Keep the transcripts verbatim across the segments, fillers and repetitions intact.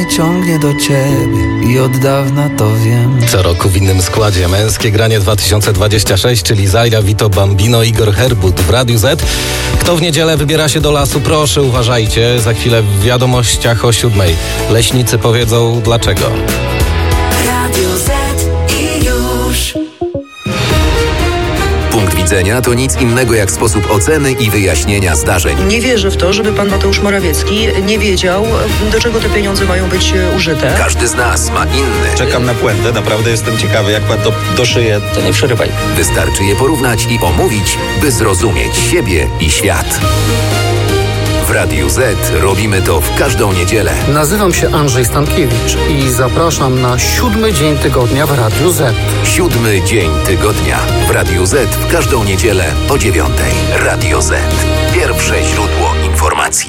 ciągnie do ciebie i od dawna to wiem. Co roku w innym składzie. Męskie granie dwa tysiące dwadzieścia sześć, czyli Zaira, Vito, Bambino, Igor Herbut w Radiu Z. Kto w niedzielę wybiera się do lasu? Proszę uważajcie, za chwilę w wiadomościach o siódmej. Leśnicy powiedzą dlaczego. Radio Z i już. Punkt widzenia to nic innego jak sposób oceny i wyjaśnienia zdarzeń. Nie wierzę w to, żeby pan Mateusz Morawiecki nie wiedział, do czego te pieniądze mają być użyte. Każdy z nas ma inny. Czekam na puentę, naprawdę jestem ciekawy, jak pan to doszyje. To nie przerywaj. Wystarczy je porównać i omówić, by zrozumieć siebie i świat. W Radiu Z robimy to w każdą niedzielę. Nazywam się Andrzej Stankiewicz i zapraszam na siódmy dzień tygodnia w Radiu Z. Siódmy dzień tygodnia w Radiu Z w każdą niedzielę o dziewiątej. Radio Z. Pierwsze źródło informacji.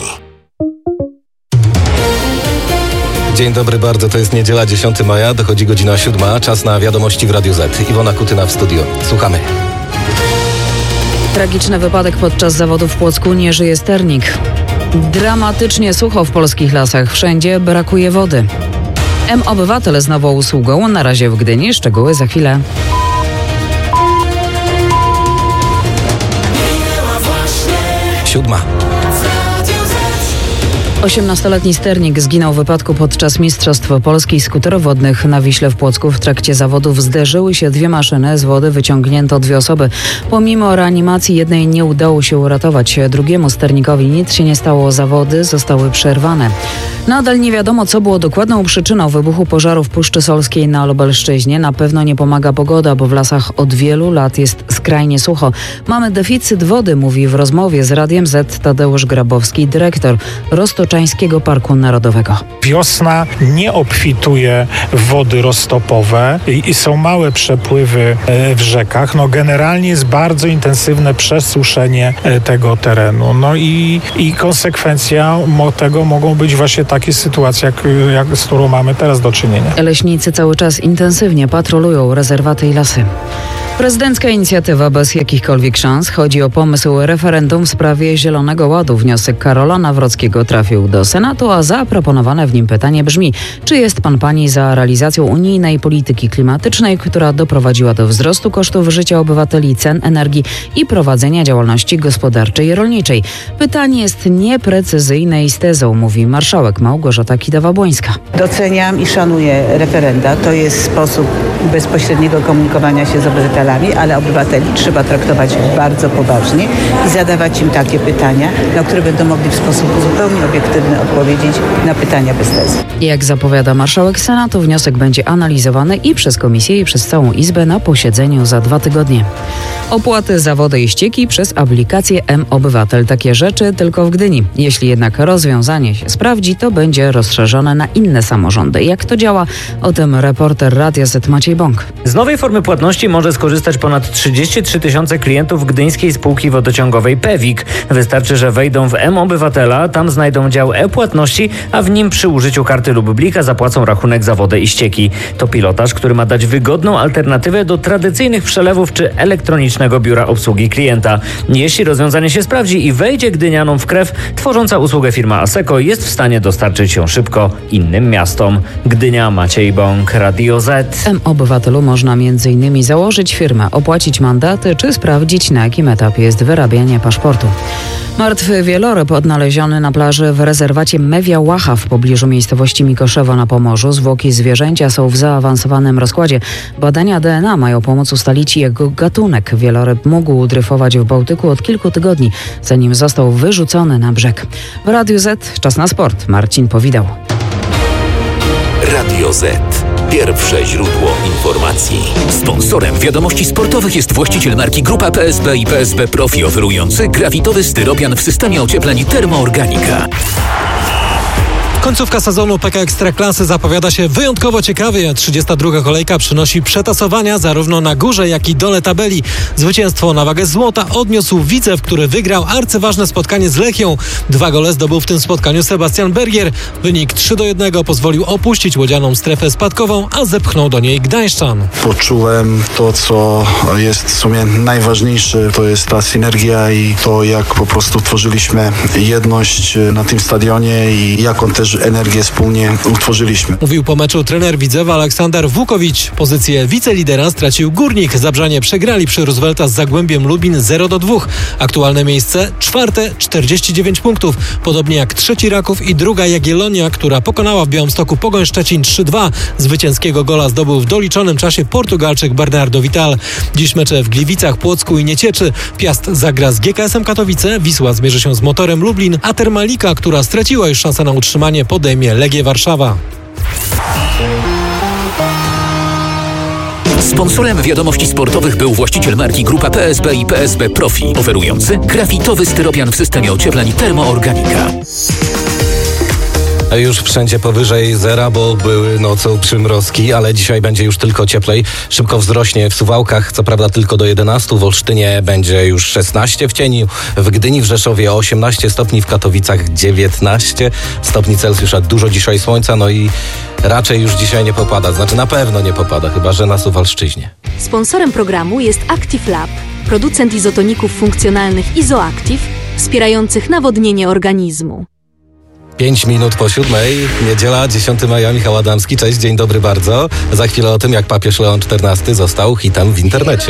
Dzień dobry bardzo, to jest niedziela dziesiątego maja, dochodzi godzina siódma, czas na wiadomości w Radiu Z. Iwona Kutyna w studiu. Słuchamy. Tragiczny wypadek podczas zawodów w Płocku, nie żyje sternik. Dramatycznie sucho w polskich lasach, wszędzie brakuje wody. M-Obywatel z nową usługą, na razie w Gdyni, szczegóły za chwilę. Siódma. osiemnastoletni sternik zginął w wypadku podczas Mistrzostw Polski skuterowodnych na Wiśle w Płocku. W trakcie zawodów zderzyły się dwie maszyny, z wody wyciągnięto dwie osoby. Pomimo reanimacji jednej nie udało się uratować. Drugiemu sternikowi nic się nie stało, zawody zostały przerwane. Nadal nie wiadomo, co było dokładną przyczyną wybuchu pożaru w Puszczy Solskiej na Lubelszczyźnie. Na pewno nie pomaga pogoda, bo w lasach od wielu lat jest skrajnie sucho. Mamy deficyt wody, mówi w rozmowie z Radiem Z Tadeusz Grabowski, dyrektor Roztoczańskiego Parku Narodowego. Wiosna nie obfituje w wody roztopowe i, i są małe przepływy e, w rzekach. No generalnie jest bardzo intensywne przesuszenie e, tego terenu. No i, i konsekwencja mo, tego mogą być właśnie takie sytuacje, jak, jak, z którą mamy teraz do czynienia. Leśnicy cały czas intensywnie patrolują rezerwaty i lasy. Prezydencka inicjatywa bez jakichkolwiek szans. Chodzi o pomysł referendum w sprawie Zielonego Ładu. Wniosek Karola Nawrockiego trafił do Senatu, a zaproponowane w nim pytanie brzmi: czy jest pan pani za realizacją unijnej polityki klimatycznej, która doprowadziła do wzrostu kosztów życia obywateli, cen energii i prowadzenia działalności gospodarczej i rolniczej? Pytanie jest nieprecyzyjne i z tezą, mówi marszałek Małgorzata Kidawa-Błońska. Doceniam i szanuję referenda. To jest sposób bezpośredniego komunikowania się z obywatelami, ale obywateli trzeba traktować bardzo poważnie i zadawać im takie pytania, na które będą mogli w sposób zupełnie obiektywny odpowiedzieć na pytania bez tezy. Jak zapowiada marszałek Senatu, wniosek będzie analizowany i przez komisję, i przez całą Izbę na posiedzeniu za dwa tygodnie. Opłaty za wodę i ścieki przez aplikację M-Obywatel. Takie rzeczy tylko w Gdyni. Jeśli jednak rozwiązanie się sprawdzi, to będzie rozszerzone na inne samorządy. Jak to działa? O tym reporter Radia Z Maciej Bąk. Z nowej formy płatności może skorzystać ponad trzydzieści trzy tysiące klientów gdyńskiej spółki wodociągowej Pewik. Wystarczy, że wejdą w M-Obywatela, tam znajdą dział e-płatności, a w nim przy użyciu karty lub blika zapłacą rachunek za wodę i ścieki. To pilotaż, który ma dać wygodną alternatywę do tradycyjnych przelewów czy elektronicznego biura obsługi klienta. Jeśli rozwiązanie się sprawdzi i wejdzie gdynianom w krew, tworząca usługę firma Asseco jest w stanie dostarczyć ją szybko innym miastom. Gdynia, Maciej Bąk, Radio Z. W M-Obywatelu można między innymi założyć firmę, opłacić mandaty czy sprawdzić, na jakim etapie jest wyrabianie paszportu. Martwy wieloryb odnaleziony na plaży w rezerwacie Mewia Łacha w pobliżu miejscowości Mikoszewo na Pomorzu. Zwłoki zwierzęcia są w zaawansowanym rozkładzie. Badania D N A mają pomóc ustalić jego gatunek. Wieloryb mógł dryfować w Bałtyku od kilku tygodni, zanim został wyrzucony na brzeg. W Radiu Z czas na sport. Marcin Powidał. Radio Z. Pierwsze źródło informacji. Sponsorem wiadomości sportowych jest właściciel marki Grupa P S B i P S B Profi, oferujący grafitowy styropian w systemie ociepleń Termoorganika. Końcówka sezonu P K Ekstraklasy zapowiada się wyjątkowo ciekawie. trzydziesta druga kolejka przynosi przetasowania zarówno na górze, jak i dole tabeli. Zwycięstwo na wagę złota odniósł Widzew, który wygrał arcyważne spotkanie z Lechią. Dwa gole zdobył w tym spotkaniu Sebastian Bergier. Wynik trzy do jednego pozwolił opuścić łodzianą strefę spadkową, a zepchnął do niej Gdańszczan. Poczułem to, co jest w sumie najważniejsze, to jest ta synergia i to, jak po prostu tworzyliśmy jedność na tym stadionie i jak on też też energię wspólnie utworzyliśmy. Mówił po meczu trener Widzewa Aleksander Wukowicz. Pozycję wicelidera stracił Górnik. Zabrzanie przegrali przy Roosevelta z Zagłębiem Lubin zero do dwóch. Aktualne miejsce czwarte, czterdzieści dziewięć punktów. Podobnie jak trzeci Raków i druga Jagiellonia, która pokonała w Białymstoku Pogoń Szczecin trzy dwa. Zwycięskiego gola zdobył w doliczonym czasie Portugalczyk Bernardo Vital. Dziś mecze w Gliwicach, Płocku i Niecieczy. Piast zagra z G K S-em Katowice, Wisła zmierzy się z Motorem Lublin, a Termalika, która straciła już szansę na utrzymanie, podejmie Legię Warszawa. Sponsorem wiadomości sportowych był właściciel marki Grupa P S B i P S B Profi, oferujący grafitowy styropian w systemie ociepleń Termoorganika. Już wszędzie powyżej zera, bo były nocą przymrozki, ale dzisiaj będzie już tylko cieplej. Szybko wzrośnie w Suwałkach, co prawda tylko do jedenastu, w Olsztynie będzie już szesnaście w cieniu, w Gdyni, w Rzeszowie osiemnaście stopni, w Katowicach dziewiętnaście stopni Celsjusza. Dużo dzisiaj słońca, no i raczej już dzisiaj nie popada, znaczy na pewno nie popada, chyba że na Suwalszczyźnie. Sponsorem programu jest Active Lab, producent izotoników funkcjonalnych Izoactive, wspierających nawodnienie organizmu. Pięć minut po siódmej, niedziela, dziesiątego maja, Michał Adamski. Cześć, dzień dobry bardzo. Za chwilę o tym, jak papież Leon czternasty został hitem w internecie.